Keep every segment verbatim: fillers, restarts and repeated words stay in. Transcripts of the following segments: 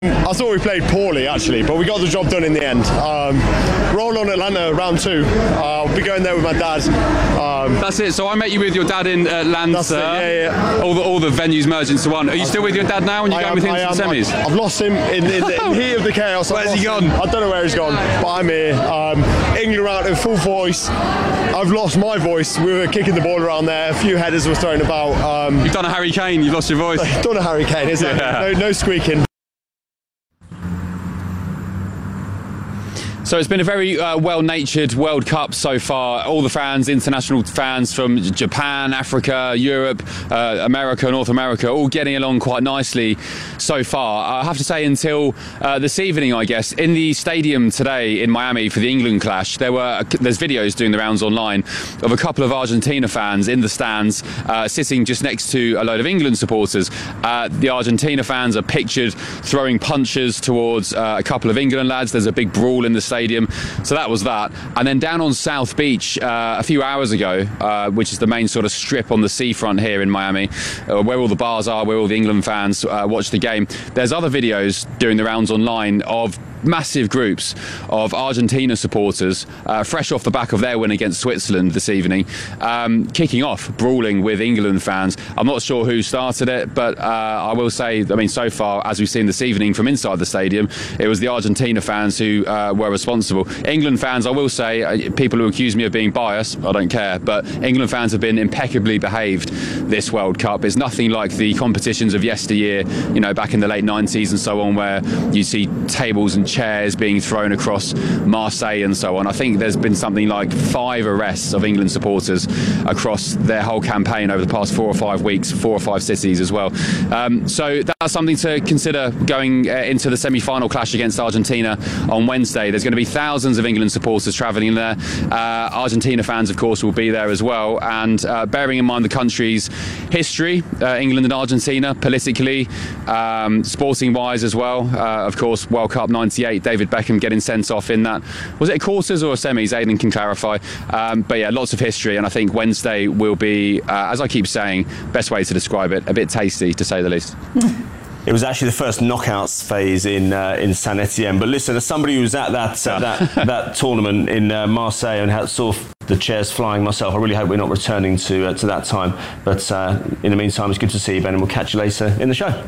I thought we played poorly actually, but we got the job done in the end. Um, roll on Atlanta round two. Uh, I'll be going there with my dad. Um, that's it. So I met you with your dad in Atlanta. That's it, yeah, yeah. All the all the venues merged into one. Are you still with your dad now? And you're going with him to the semis? I've lost him in, in, the, in the heat of the chaos. Where's he gone? Him. I don't know where he's gone, but I'm here. Um, England are out in full voice. I've lost my voice. We were kicking the ball around there. A few headers were thrown about. Um, You've done a Harry Kane. You've lost your voice. Done a Harry Kane, isn't yeah. it? No, no squeaking. So it's been a very uh, well-natured World Cup so far. All the fans, international fans from Japan, Africa, Europe, uh, America, North America, all getting along quite nicely so far. I have to say, until uh, this evening, I guess, in the stadium today in Miami for the England clash, there were there's videos doing the rounds online of a couple of Argentina fans in the stands, uh, sitting just next to a load of England supporters. Uh, the Argentina fans are pictured throwing punches towards uh, a couple of England lads. There's a big brawl in the stadium. So that was that. And then down on South Beach uh, a few hours ago, uh, which is the main sort of strip on the seafront here in Miami, uh, where all the bars are, where all the England fans uh, watch the game, there's other videos doing the rounds online of massive groups of Argentina supporters, uh, fresh off the back of their win against Switzerland this evening, um, kicking off, brawling with England fans. I'm not sure who started it, but uh, I will say, I mean, so far, as we've seen this evening from inside the stadium, it was the Argentina fans who uh, were responsible. England fans, I will say, uh, people who accuse me of being biased, I don't care, but England fans have been impeccably behaved this World Cup. It's nothing like the competitions of yesteryear, you know, back in the late nineties and so on, where you see tables and chairs being thrown across Marseille and so on. I think there's been something like five arrests of England supporters across their whole campaign over the past four or five weeks, four or five cities as well. Um, so that's something to consider going uh, into the semi-final clash against Argentina on Wednesday. There's going to be thousands of England supporters travelling there. Uh, Argentina fans, of course, will be there as well. And uh, bearing in mind the country's history, uh, England and Argentina, politically, um, sporting-wise as well. Uh, of course, World Cup ninety-eight, David Beckham getting sent off in that. Was it a quarters or a semis? Aidan can clarify. Um, but yeah, lots of history, and I think Wednesday will be, uh, as I keep saying, best way to describe it, a bit tasty, to say the least. It was actually the first knockouts phase in uh, in Saint Etienne. But listen, as somebody who was at that uh, that that tournament in uh, Marseille and had saw the chairs flying myself, I really hope we're not returning to uh, to that time. But uh, in the meantime, it's good to see you, Ben, and we'll catch you later in the show.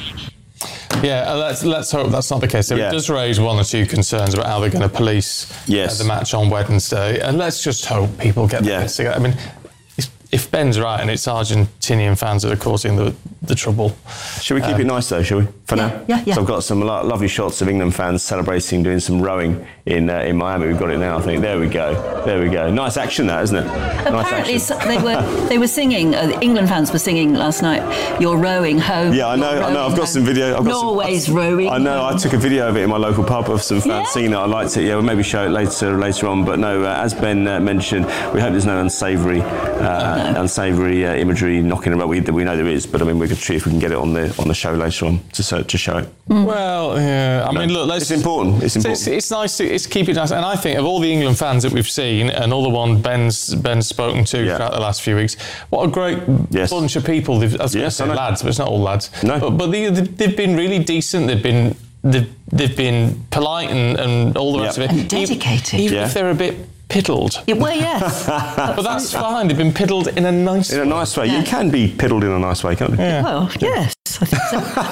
Yeah, uh, let's let's hope that's not the case. So yeah. It does raise one or two concerns about how they're going to police yes. uh, the match on Wednesday, and let's just hope people get yeah. this together. I mean, if Ben's right and it's Argentinian fans that are causing the, the trouble. Should we keep um, it nice though, shall we, for yeah, now? Yeah, yeah. So I've got some lo- lovely shots of England fans celebrating, doing some rowing in uh, in Miami. We've got it now, I think. There we go. There we go. Nice action, that, isn't it? Apparently nice they were they were singing, uh, the England fans were singing last night, "You're rowing home." Yeah, I know, I know. I've got home. some video. I've got Norway's some, rowing. I know, I took a video of it in my local pub of some fans yeah. singing it. I liked it. Yeah, we'll maybe show it later later on. But no, uh, as Ben uh, mentioned, we hope there's no unsavoury uh, no. unsavoury uh, imagery knocking around. We, we know there is, but I mean, we could see if we can get it on the on the show later on to so, to show it. Mm. Well, yeah. I no, mean, look, let's, it's important. It's important. It's, it's nice to it's keep it nice, and I think of all the England fans that we've seen, and all the one Ben's Ben's spoken to yeah. throughout the last few weeks, what a great yes. bunch of people. They've, I was yes, going to say lads, but it's not all lads. No, but, but they, they've been really decent. They've been they've, they've been polite and, and all the rest yeah. of it. And dedicated. Even yeah. if they're a bit piddled. Yeah, well, yes. But that's fine. They've been piddled in a nice in way. In a nice way. Yeah. You can be piddled in a nice way, can't you? Yeah. Well, yes. I think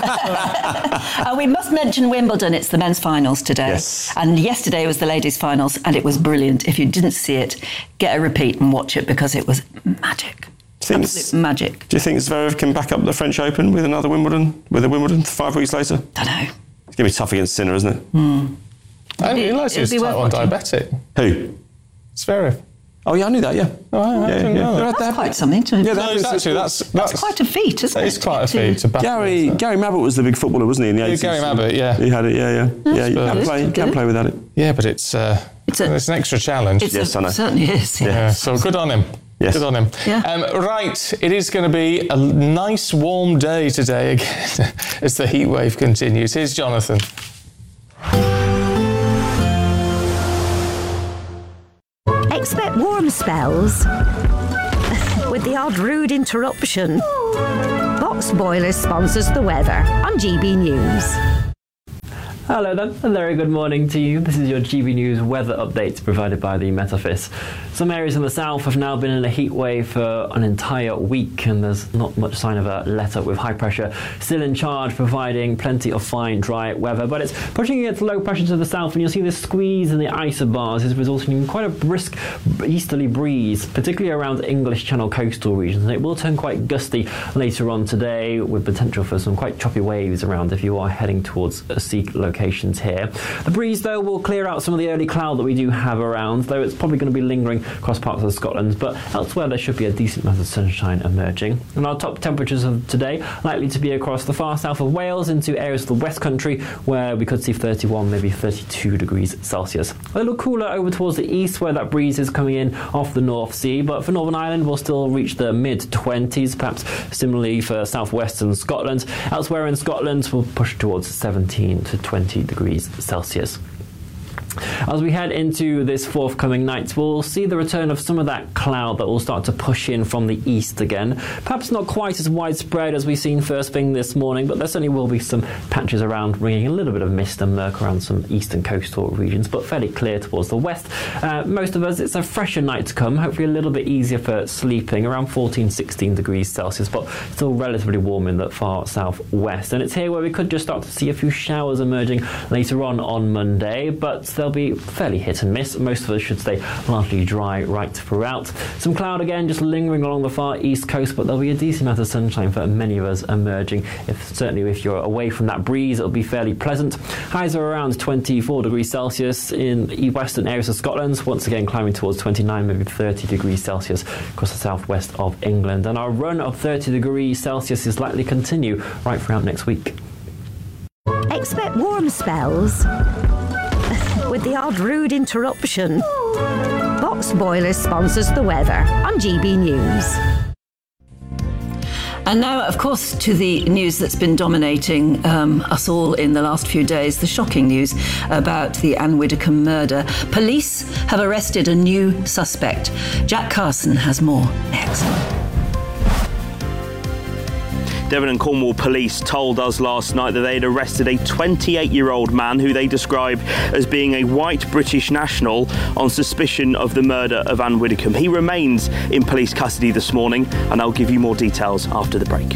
so. uh, we must mention Wimbledon. It's the men's finals today. Yes. And yesterday was the ladies' finals, and it was brilliant. If you didn't see it, get a repeat and watch it, because it was magic. Absolute magic. Do you think Zverev can back up the French Open with another Wimbledon, with a Wimbledon five weeks later? Don't know. It's going to be tough against Sinner, isn't it? Mm. I didn't realise he was type one diabetic. Who? Zverev. Oh yeah, I knew that. Yeah. Oh, I yeah, didn't yeah. know that. That's quite something to. Yeah, no, it's actually that's, that's that's quite a feat, isn't it? It It's quite a feat. To back Gary that. Gary Mabbutt was the big footballer, wasn't he? In the yeah, eighties. Gary Mabbutt, yeah. He had it. Yeah, yeah, That's yeah. You good. can't play. You can't play without it. Yeah, but it's uh, it's, a, it's an extra challenge. It's yes, a, I know. It certainly is. Yeah. Yeah. yeah. So good on him. Yes. Good on him. Yeah. Um, right, it is going to be a nice warm day today again as the heat wave continues. Here's Jonathan. Expect warm spells with the odd rude interruption. Box Boilers sponsors the weather on G B News. Hello then, a very good morning to you. This is your G B News weather update provided by the Met Office. Some areas in the south have now been in a heat wave for an entire week, and there's not much sign of a let-up, with high pressure still in charge, providing plenty of fine, dry weather. But it's pushing against low pressure to the south, and you'll see this squeeze in the isobars is resulting in quite a brisk easterly breeze, particularly around English Channel coastal regions. And it will turn quite gusty later on today, with potential for some quite choppy waves around if you are heading towards sea locations here. The breeze, though, will clear out some of the early cloud that we do have around, though it's probably going to be lingering across parts of Scotland, but elsewhere there should be a decent amount of sunshine emerging. And our top temperatures of today likely to be across the far south of Wales into areas of the West Country, where we could see thirty-one, maybe thirty-two degrees Celsius. A little cooler over towards the east, where that breeze is coming in off the North Sea, but for Northern Ireland we'll still reach the mid twenties, perhaps similarly for southwestern Scotland. Elsewhere in Scotland we'll push towards seventeen to twenty degrees Celsius. As we head into this forthcoming night, we'll see the return of some of that cloud that will start to push in from the east again. Perhaps not quite as widespread as we've seen first thing this morning, but there certainly will be some patches around, bringing a little bit of mist and murk around some eastern coastal regions, but fairly clear towards the west. Uh, most of us, it's a fresher night to come, hopefully a little bit easier for sleeping, around fourteen, sixteen degrees Celsius, but still relatively warm in the far southwest. And it's here where we could just start to see a few showers emerging later on on Monday, but they'll be fairly hit and miss. Most of us should stay largely dry right throughout. Some cloud again just lingering along the far east coast, but there'll be a decent amount of sunshine for many of us emerging. If certainly if you're away from that breeze, it'll be fairly pleasant. Highs are around twenty-four degrees Celsius in western areas of Scotland, once again climbing towards twenty-nine, maybe thirty degrees Celsius across the southwest of England. And our run of thirty degrees Celsius is likely to continue right throughout next week. Expect warm spells with the odd rude interruption. Box Boilers sponsors the weather on G B News. And now, of course, to the news that's been dominating um, us all in the last few days, the shocking news about the Anne Widdecombe murder. Police have arrested a new suspect. Jack Carson has more next. Devon and Cornwall police told us last night that they had arrested a twenty-eight-year-old man who they described as being a white British national on suspicion of the murder of Anne Widdecombe. He remains in police custody this morning, and I'll give you more details after the break.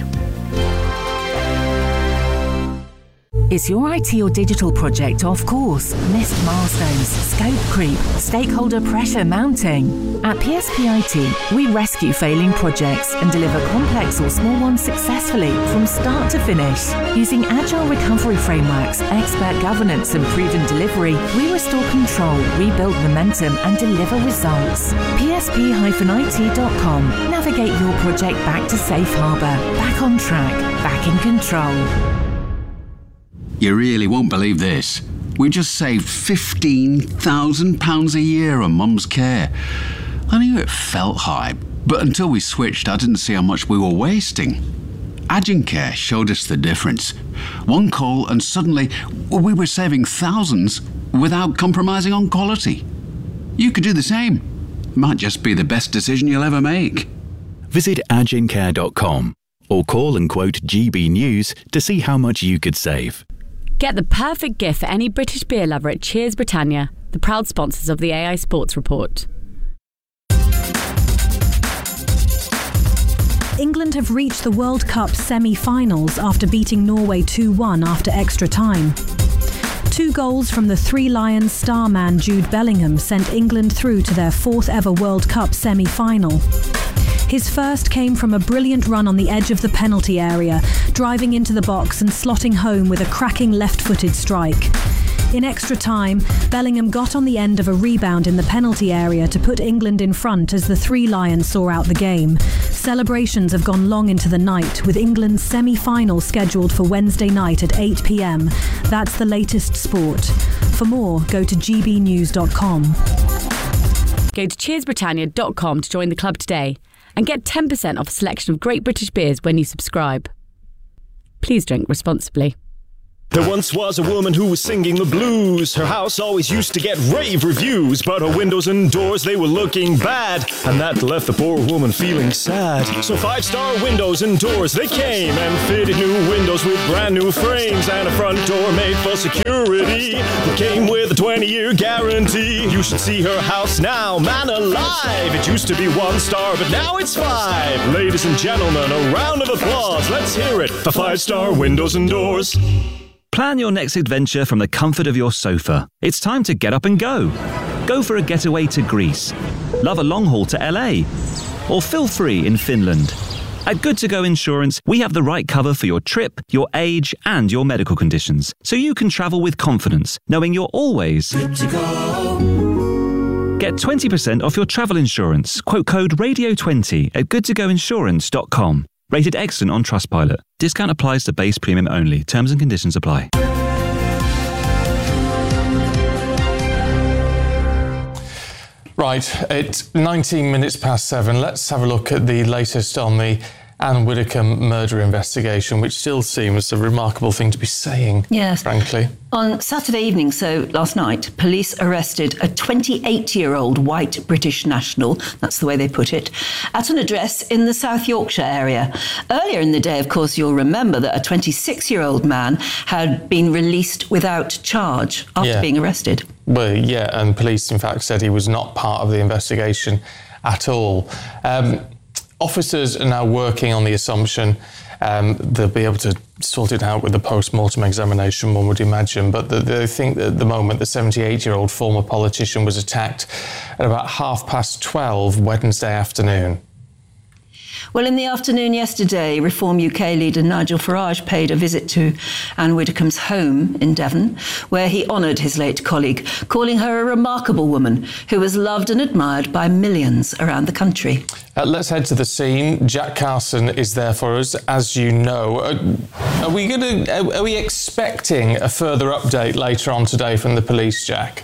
Is your I T or digital project off course? Missed milestones, scope creep, stakeholder pressure mounting? At P S P I T, we rescue failing projects and deliver complex or small ones successfully from start to finish. Using agile recovery frameworks, expert governance and proven delivery, we restore control, rebuild momentum and deliver results. P S P I T dot com. Navigate your project back to safe harbour, back on track, back in control. You really won't believe this. We just saved fifteen thousand pounds a year on Mum's care. I knew it felt high, but until we switched, I didn't see how much we were wasting. Agincare showed us the difference. One call and suddenly we were saving thousands without compromising on quality. You could do the same. Might just be the best decision you'll ever make. Visit agincare dot com or call and quote G B News to see how much you could save. Get the perfect gift for any British beer lover at Cheers Britannia, the proud sponsors of the A I Sports Report. England have reached the World Cup semi-finals after beating Norway two one after extra time. Two goals from the Three Lions star man Jude Bellingham sent England through to their fourth ever World Cup semi-final. His first came from a brilliant run on the edge of the penalty area, driving into the box and slotting home with a cracking left-footed strike. In extra time, Bellingham got on the end of a rebound in the penalty area to put England in front as the Three Lions saw out the game. Celebrations have gone long into the night, with England's semi-final scheduled for Wednesday night at eight p m. That's the latest sport. For more, go to g b news dot com. Go to cheers britannia dot com to join the club today and get ten percent off a selection of great British beers when you subscribe. Please drink responsibly. There once was a woman who was singing the blues. Her house always used to get rave reviews, but her windows and doors, they were looking bad, and that left the poor woman feeling sad. So Five Star Windows and Doors, they came and fitted new windows with brand new frames and a front door made for security that came with a twenty-year guarantee. You should see her house now, man alive. It used to be one star, but now it's five. Ladies and gentlemen, a round of applause. Let's hear it for Five Star Windows and Doors. Plan your next adventure from the comfort of your sofa. It's time to get up and go. Go for a getaway to Greece. Love a long haul to L A. Or feel free in Finland. At Good To Go Insurance, we have the right cover for your trip, your age, and your medical conditions, so you can travel with confidence, knowing you're always good to go. Get twenty percent off your travel insurance. Quote code radio twenty at good to go insurance dot com. Rated excellent on Trustpilot. Discount applies to base premium only. Terms and conditions apply. Right, it's nineteen minutes past seven. Let's have a look at the latest on the Anne Widdecombe murder investigation, which still seems a remarkable thing to be saying, yes, frankly. On Saturday evening, so last night, police arrested a twenty-eight-year-old white British national, that's the way they put it, at an address in the South Yorkshire area. Earlier in the day, of course, you'll remember that a twenty-six-year-old man had been released without charge after Yeah. being arrested. Well, yeah, and police, in fact, said he was not part of the investigation at all. Um, officers are now working on the assumption um, they'll be able to sort it out with the post-mortem examination, one would imagine, but the, they think that at the moment the seventy-eight-year-old former politician was attacked at about half past twelve Wednesday afternoon. Well, in the afternoon yesterday, Reform U K leader Nigel Farage paid a visit to Anne Widdecombe's home in Devon, where he honoured his late colleague, calling her a remarkable woman who was loved and admired by millions around the country. Uh, let's head to the scene. Jack Carson is there for us, as you know. Uh, are we going to? Are we expecting a further update later on today from the police, Jack?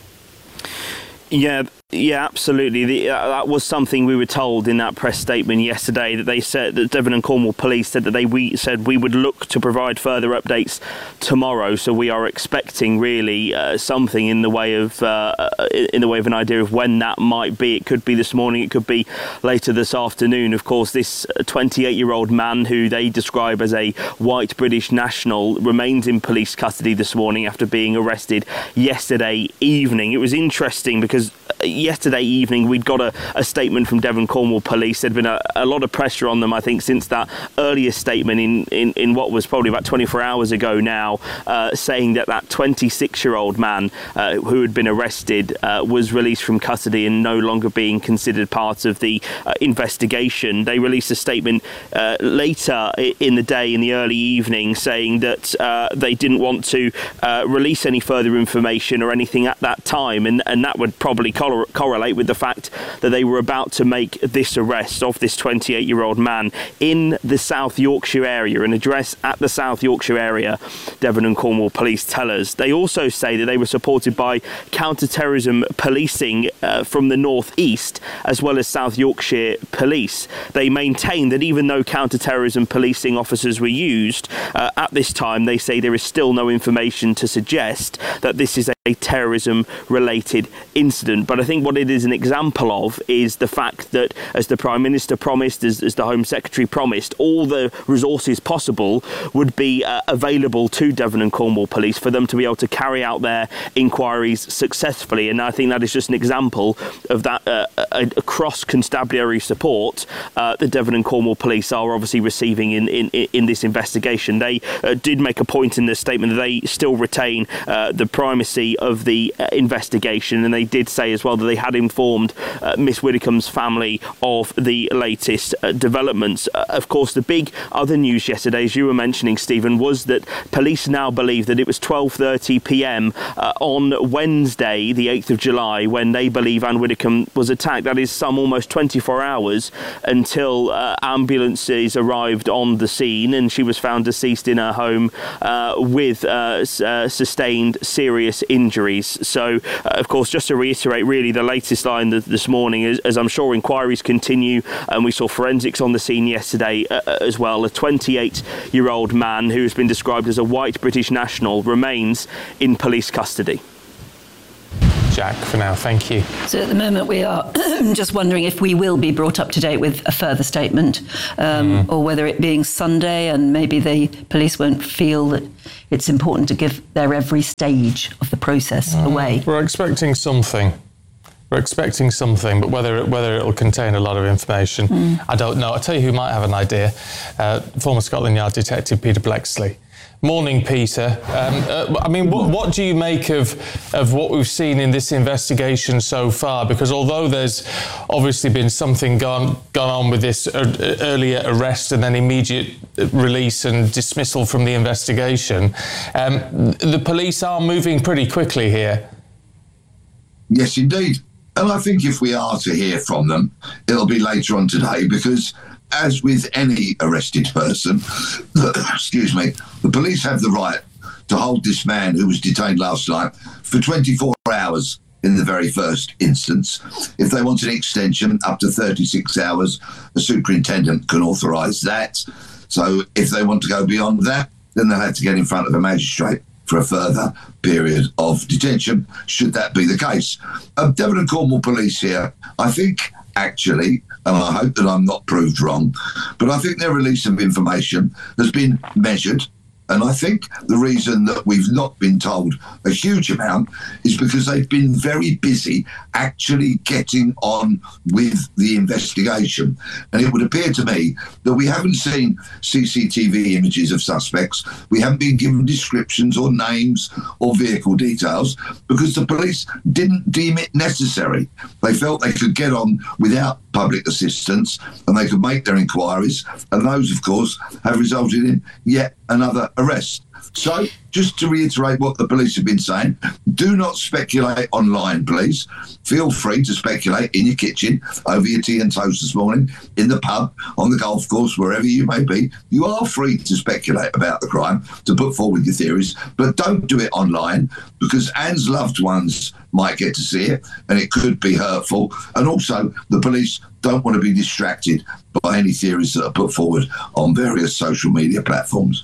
Yeah. Yeah, absolutely. The, uh, that was something we were told in that press statement yesterday, that they said that Devon and Cornwall Police said that they we said we would look to provide further updates tomorrow. So we are expecting really uh, something in the way of uh, in the way of an idea of when that might be. It could be this morning. It could be later this afternoon. Of course, this twenty-eight-year-old man, who they describe as a white British national, remains in police custody this morning after being arrested yesterday evening. It was interesting because yesterday evening we'd got a, a statement from Devon Cornwall Police. There'd been a, a lot of pressure on them, I think, since that earlier statement in, in, in what was probably about twenty-four hours ago now, uh, saying that that twenty-six-year-old man uh, who had been arrested uh, was released from custody and no longer being considered part of the uh, investigation. They released a statement uh, later in the day, in the early evening, saying that uh, they didn't want to uh, release any further information or anything at that time, and, and that would probably cor- correlate with the fact that they were about to make this arrest of this twenty-eight-year-old man in the South Yorkshire area, an address at the South Yorkshire area, Devon and Cornwall Police tell us. They also say that they were supported by counter-terrorism policing uh, from the North East, as well as South Yorkshire Police. They maintain that even though counter-terrorism policing officers were used, uh, at this time they say there is still no information to suggest that this is a terrorism-related incident. But I think what it is an example of is the fact that, as the Prime Minister promised, as, as the Home Secretary promised, all the resources possible would be uh, available to Devon and Cornwall Police for them to be able to carry out their inquiries successfully. And I think that is just an example of that uh, a, a cross-constabulary support uh, that Devon and Cornwall Police are obviously receiving in, in, in this investigation. They uh, did make a point in their statement that they still retain uh, the primacy of the uh, investigation, and they did say as well that they had informed uh, Miss Widdecombe's family of the latest uh, developments. Uh, of course, the big other news yesterday, as you were mentioning, Stephen, was that police now believe that it was twelve thirty p.m. Uh, on Wednesday, the eighth of July, when they believe Anne Widdecombe was attacked. That is some almost twenty-four hours until uh, ambulances arrived on the scene, and she was found deceased in her home uh, with uh, s- uh, sustained serious injuries. injuries. So, uh, of course, just to reiterate, really, the latest line th- this morning, is, as I'm sure inquiries continue, and we saw forensics on the scene yesterday uh, as well, a twenty-eight-year-old man who has been described as a white British national remains in police custody. Jack, for now, thank you. So at the moment we are just wondering if we will be brought up to date with a further statement, um, mm. or whether it being Sunday and maybe the police won't feel that it's important to give their every stage of the process mm. away. We're expecting something. We're expecting something, but whether it, whether it'll contain a lot of information, mm. I don't know. I'll tell you who might have an idea. Uh, former Scotland Yard detective Peter Blexley. Morning, Peter. Um, uh, I mean, what, what do you make of of what we've seen in this investigation so far? Because although there's obviously been something gone gone on with this uh, earlier arrest and then immediate release and dismissal from the investigation, um, the police are moving pretty quickly here. Yes, indeed. And I think if we are to hear from them, it'll be later on today, because as with any arrested person, excuse me, the police have the right to hold this man who was detained last night for twenty-four hours in the very first instance. If they want an extension up to thirty-six hours, the superintendent can authorise that. So if they want to go beyond that, then they'll have to get in front of a magistrate for a further period of detention, should that be the case. Um, Devon and Cornwall Police here, I think, actually, and I hope that I'm not proved wrong, but I think their release of information has been measured. And I think the reason that we've not been told a huge amount is because they've been very busy actually getting on with the investigation. And it would appear to me that we haven't seen C C T V images of suspects. We haven't been given descriptions or names or vehicle details because the police didn't deem it necessary. They felt they could get on without public assistance and they could make their inquiries. And those, of course, have resulted in yet another arrest. So, just to reiterate what the police have been saying, do not speculate online, please. Feel free to speculate in your kitchen, over your tea and toast this morning, in the pub, on the golf course, wherever you may be. You are free to speculate about the crime, to put forward your theories, but don't do it online, because Anne's loved ones might get to see it, and it could be hurtful. And also, the police don't want to be distracted by any theories that are put forward on various social media platforms.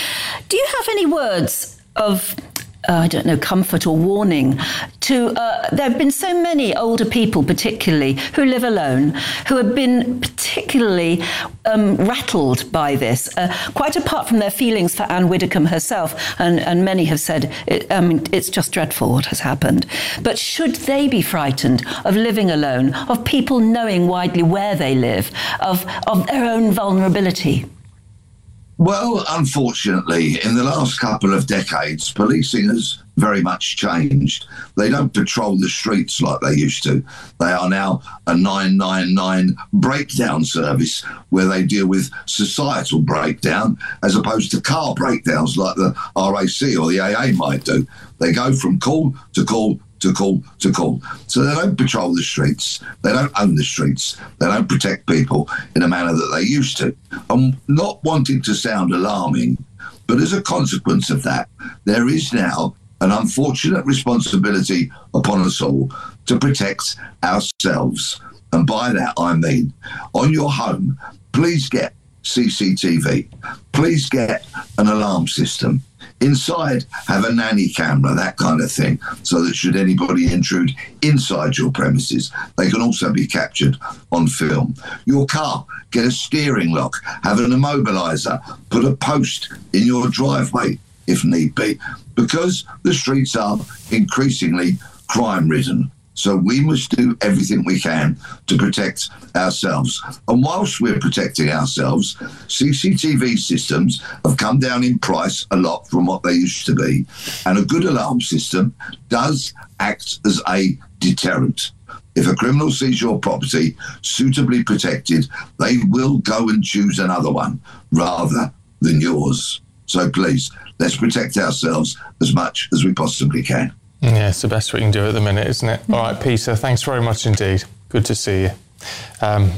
Do you have any words of, uh, I don't know, comfort or warning to, uh, there have been so many older people particularly who live alone, who have been particularly um, rattled by this, uh, quite apart from their feelings for Anne Widdecombe herself, and, and many have said, it, I mean, it's just dreadful what has happened. But should they be frightened of living alone, of people knowing widely where they live, of, of their own vulnerability? Well, unfortunately, in the last couple of decades, policing has very much changed. They don't patrol the streets like they used to. They are now a nine nine nine breakdown service where they deal with societal breakdown as opposed to car breakdowns like the R A C or the A A might do. They go from call to call to call to call. So they don't patrol the streets. They don't own the streets. They don't protect people in a manner that they used to. I'm not wanting to sound alarming, but as a consequence of that, there is now an unfortunate responsibility upon us all to protect ourselves. And by that, I mean, on your home, please get C C T V. Please get an alarm system. Inside, have a nanny camera, that kind of thing, so that should anybody intrude inside your premises, they can also be captured on film. Your car, get a steering lock, have an immobiliser, put a post in your driveway if need be, because the streets are increasingly crime-ridden. So we must do everything we can to protect ourselves. And whilst we're protecting ourselves, C C T V systems have come down in price a lot from what they used to be. And a good alarm system does act as a deterrent. If a criminal sees your property suitably protected, they will go and choose another one rather than yours. So please, let's protect ourselves as much as we possibly can. Yeah, it's the best we can do at the minute, isn't it? All right, Peter, thanks very much indeed. Good to see you. Um,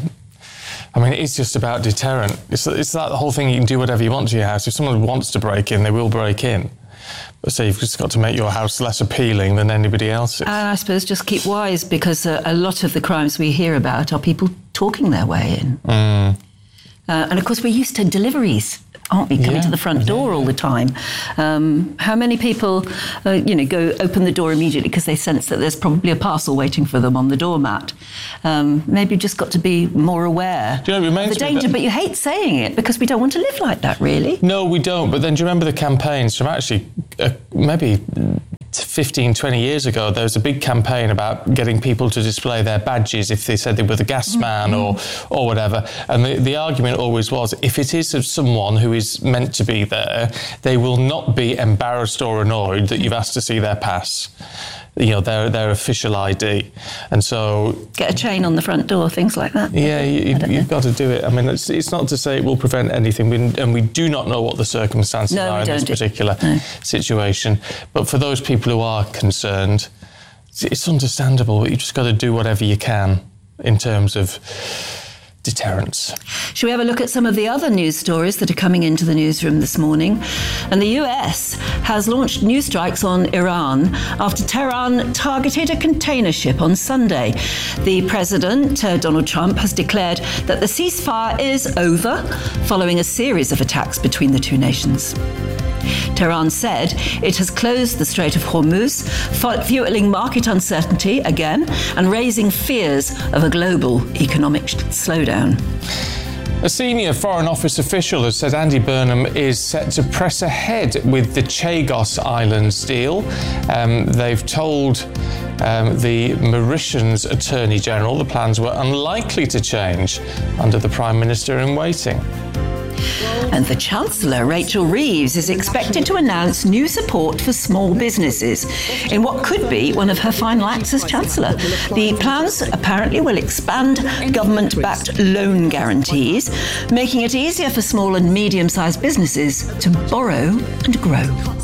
I mean, it's just about deterrent. It's, it's like the whole thing, you can do whatever you want to your house. If someone wants to break in, they will break in. So you've just got to make your house less appealing than anybody else's. And I suppose just keep wise, because uh, a lot of the crimes we hear about are people talking their way in. Mm. Uh, and of course, we're used to deliveries, aren't we, coming Yeah, to the front door yeah. all the time. Um, how many people, uh, you know, go open the door immediately because they sense that there's probably a parcel waiting for them on the doormat? Um, maybe you've just got to be more aware Do you know, it of reminds the me danger, that- but you hate saying it because we don't want to live like that, really. No, we don't. But then do you remember the campaigns from actually uh, maybe fifteen, twenty years ago? There was a big campaign about getting people to display their badges if they said they were the gas man Mm-hmm. or or whatever. And the, the argument always was, if it is of someone who is meant to be there, they will not be embarrassed or annoyed that you've asked to see their pass. You know, their their official I D. And so... Get a chain on the front door, things like that. Yeah, you, you've got to do it. I mean, it's, it's not to say it will prevent anything, we, and we do not know what the circumstances No, we are in this don't. particular No. situation. But for those people who are concerned, it's, it's understandable, but you've just got to do whatever you can in terms of deterrence. Shall we have a look at some of the other news stories that are coming into the newsroom this morning? And the U S has launched new strikes on Iran after Tehran targeted a container ship on Sunday. The president, uh, Donald Trump, has declared that the ceasefire is over following a series of attacks between the two nations. Tehran said it has closed the Strait of Hormuz, fueling market uncertainty again and raising fears of a global economic slowdown. A senior Foreign Office official has said Andy Burnham is set to press ahead with the Chagos Islands deal. Um, they've told um, the Mauritians Attorney General the plans were unlikely to change under the Prime Minister in waiting. And the Chancellor, Rachel Reeves, is expected to announce new support for small businesses in what could be one of her final acts as Chancellor. The plans apparently will expand government-backed loan guarantees, making it easier for small and medium-sized businesses to borrow and grow.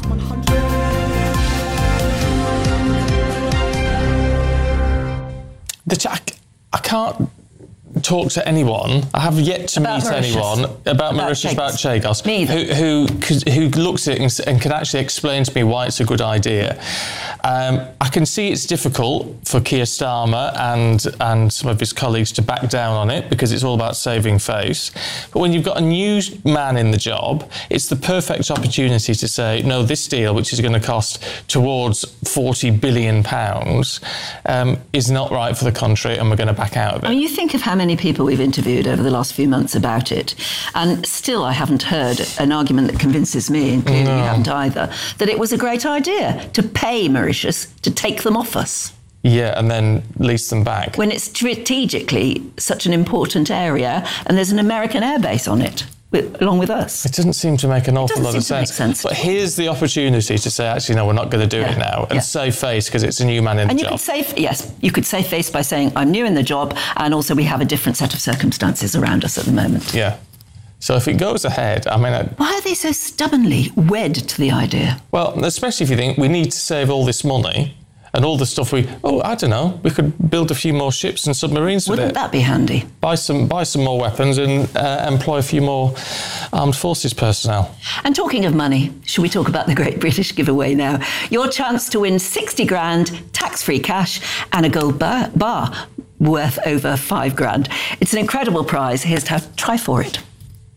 The ch- I, I can't talk to anyone. I have yet to About meet Mauritius. anyone about, About Mauritius, Chagos. about Chagos, Me either. who who, could- who looks at it and, s- and can actually explain to me why it's a good idea. Um, I can see it's difficult for Keir Starmer and and some of his colleagues to back down on it because it's all about saving face. But when you've got a new man in the job, it's the perfect opportunity to say, no, this deal, which is going to cost towards forty billion pounds, um, is not right for the country, and we're going to back out of it. I mean, you think of how many people we've interviewed over the last few months about it, and still I haven't heard an argument that convinces me, and clearly No. you haven't either, that it was a great idea to pay Mauritius to take them off us. Yeah, and then lease them back. When it's strategically such an important area, and there's an American airbase on it, with, along with us. It doesn't seem to make an awful doesn't lot of seem to make sense. sense. But here's the opportunity to say, actually, no, we're not going to do Yeah, it now, and yeah. save face because it's a new man in And the you job. could save, yes, you could save face by saying, I'm new in the job, and also we have a different set of circumstances around us at the moment. Yeah. So if it goes ahead, I mean, I, Why are they so stubbornly wed to the idea? well, especially if you think we need to save all this money and all the stuff we, oh, I don't know, we could build a few more ships and submarines with Wouldn't it. that be handy? Buy some, buy some more weapons and uh, employ a few more armed forces personnel. And talking of money, should we talk about the Great British Giveaway now? Your chance to win sixty grand, tax-free cash, and a gold bar, bar worth over five grand. It's an incredible prize. Here's how to try for it.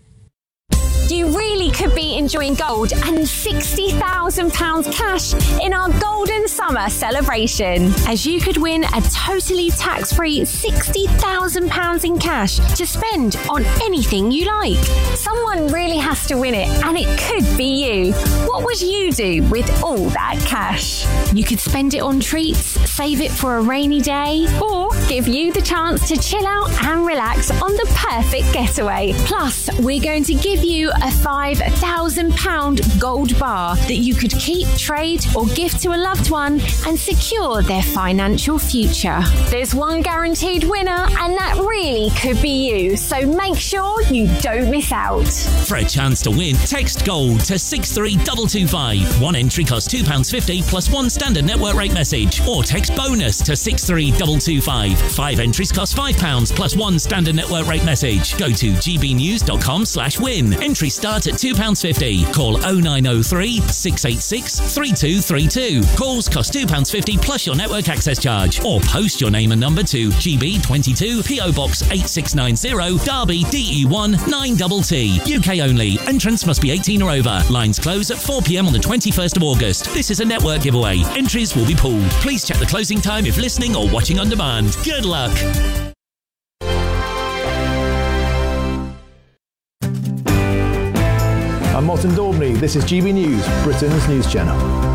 You really could be enjoying gold and sixty thousand pounds cash in our Golden Summer celebration, as you could win a totally tax-free sixty thousand pounds in cash to spend on anything you like. Someone really has to win it, and it could be you. What would you do with all that cash? You could spend it on treats, save it for a rainy day, or give you the chance to chill out and relax on the perfect getaway. Plus, we're going to give you a five thousand pounds gold bar that you could keep, trade, or gift to a loved one and secure their financial future. There's one guaranteed winner, and that really could be you, so make sure you don't miss out. For a chance to win, text GOLD to six three two two five. One entry costs two pounds fifty plus one standard network rate message. Or text BONUS to six three two two five. Five entries cost five pounds plus one standard network rate message. Go to gbnews.com slash win. Entries start at two two pounds fifty. Call oh nine oh three, six eight six, three two three two. Calls cost two pounds fifty plus your network access charge. Or post your name and number to G B twenty-two, P O Box eight six nine zero, Derby, D E one nine T T. U K only. Entrance must be eighteen or over. Lines close at four p m on the twenty-first of August. This is a network giveaway. Entries will be pulled. Please check the closing time if listening or watching on demand. Good luck. I'm Martin Daubney. This is G B News, Britain's news channel.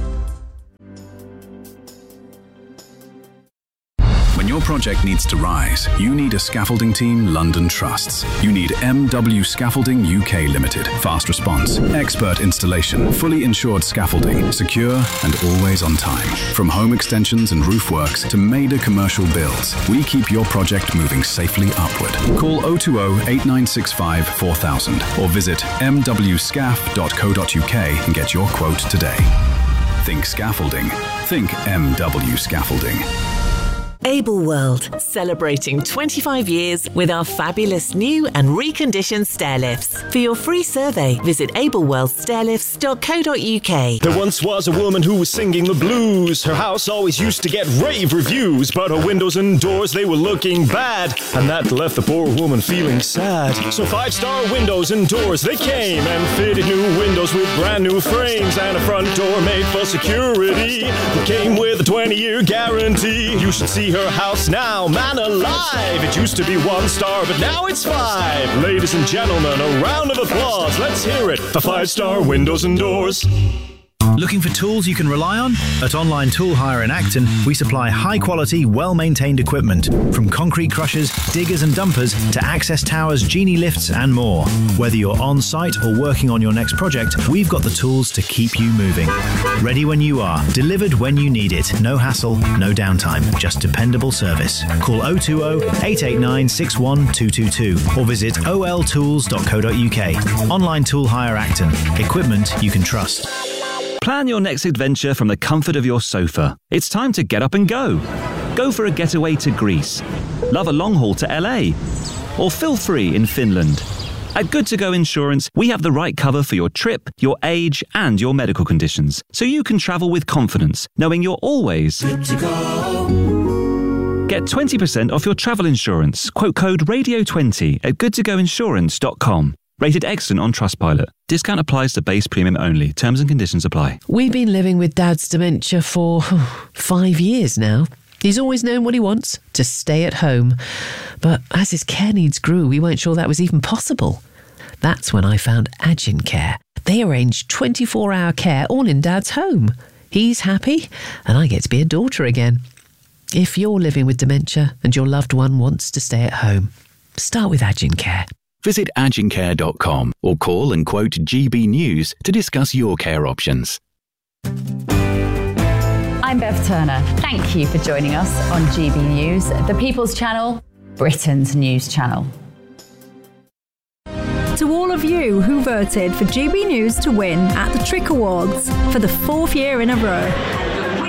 When your project needs to rise, you need a scaffolding team London trusts. You need M W Scaffolding U K Limited. Fast response, expert installation, fully insured scaffolding, secure and always on time. From home extensions and roof works to major commercial builds, we keep your project moving safely upward. Call oh two oh, eight nine six five, four thousand or visit m w scaff dot co dot u k and get your quote today. Think scaffolding. Think M W Scaffolding. Able World, celebrating twenty-five years with our fabulous new and reconditioned stair lifts. For your free survey, visit able world stair lifts dot co dot u k. There once was a woman who was singing the blues. Her house always used to get rave reviews, but her windows and doors, they were looking bad, and that left the poor woman feeling sad. So five-star windows and doors, they came and fitted new windows with brand new frames and a front door made for security. It came with a twenty-year guarantee. You should see her house now, man alive. It used to be one star, but now it's five. Ladies and gentlemen, a round of applause. Let's hear it for five-star windows and doors. Looking for tools you can rely on? At Online Tool Hire in Acton, we supply high-quality, well-maintained equipment, from concrete crushers, diggers and dumpers, to access towers, genie lifts and more. Whether you're on-site or working on your next project, we've got the tools to keep you moving. Ready when you are, delivered when you need it. No hassle, no downtime, just dependable service. Call oh two oh, eight eight nine, six one two two two or visit o l tools dot co dot u k. Online Tool Hire Acton. Equipment you can trust. Plan your next adventure from the comfort of your sofa. It's time to get up and go. Go for a getaway to Greece. Love a long haul to L A. Or feel free in Finland. At Good to Go Insurance, we have the right cover for your trip, your age, and your medical conditions, so you can travel with confidence, knowing you're always good to go. Get twenty percent off your travel insurance. Quote code radio twenty at good to go insurance dot com. Rated excellent on Trustpilot. Discount applies to base premium only. Terms and conditions apply. We've been living with Dad's dementia for five years now. He's always known what he wants, to stay at home. But as his care needs grew, we weren't sure that was even possible. That's when I found Agin Care. They arrange twenty-four hour care all in Dad's home. He's happy, and I get to be a daughter again. If you're living with dementia and your loved one wants to stay at home, start with Agin Care. Visit agin care dot com or call and quote G B News to discuss your care options. I'm Bev Turner. Thank you for joining us on G B News, the People's Channel, Britain's news channel. To all of you who voted for G B News to win at the Trick Awards for the fourth year in a row.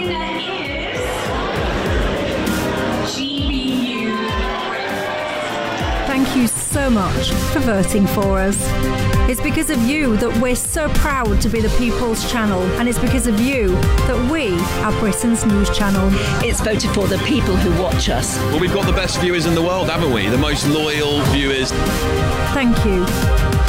Thank you so much for voting for us. It's because of you that we're so proud to be the People's Channel, and it's because of you that we are Britain's news channel. It's voted for the people who watch us. Well, we've got the best viewers in the world, haven't we? The most loyal viewers. Thank you.